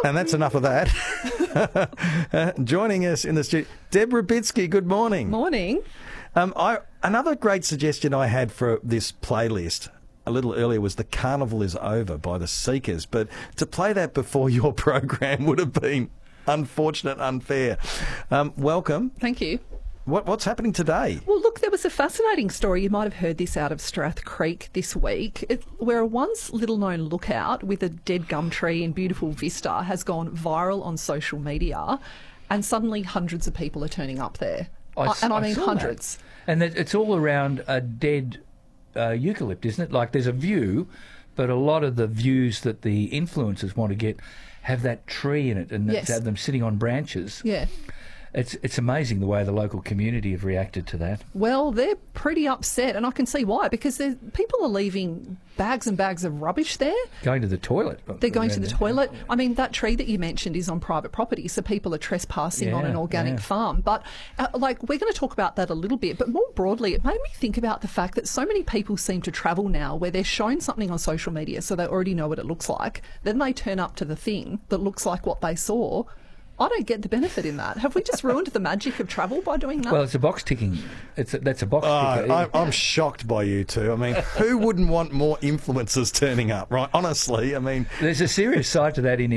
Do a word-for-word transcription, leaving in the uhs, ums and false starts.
And that's enough of that. uh, joining us in the studio, Deborah Bitsky, good morning. Morning. Um, I, another great suggestion I had for this playlist a little earlier was The Carnival Is Over by the Seekers, but to play that before your program would have been unfortunate, unfair. Um, welcome. Thank you. What, what's happening today? Well, look, there was a fascinating story. You might have heard this out of Strath Creek this week, it, where a once little-known lookout with a dead gum tree in beautiful vista has gone viral on social media, and suddenly hundreds of people are turning up there. I, and I, I mean saw hundreds. That. And it's all around a dead uh, eucalypt, isn't it? Like there's a view, but a lot of the views that the influencers want to get have that tree in it, and Yes. have them sitting on branches. Yeah. It's it's amazing the way the local community have reacted to that. Well, they're pretty upset, and I can see why, because people are leaving bags and bags of rubbish there. Going to the toilet. They're going to the Around toilet. I mean, that tree that you mentioned is on private property, so people are trespassing on Yeah, an organic yeah. farm. But, uh, like, we're going to talk about that a little bit. But more broadly, it made me think about the fact that so many people seem to travel now where they're shown something on social media, so they already know what it looks like. Then they turn up to the thing that looks like what they saw. I don't get the benefit in that. Have we just ruined the magic of travel by doing that? Well, it's a box ticking. It's a, that's a box Oh, ticker. I, I'm shocked by you two. I mean, who wouldn't want more influencers turning up, right? Honestly, I mean... There's a serious side to that in